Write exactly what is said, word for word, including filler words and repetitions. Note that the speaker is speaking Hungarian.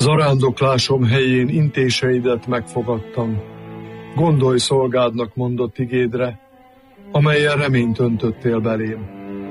Zarándoklásom helyén intéseidet megfogadtam. Gondolj szolgádnak mondott igédre, amelyen reményt öntöttél belém.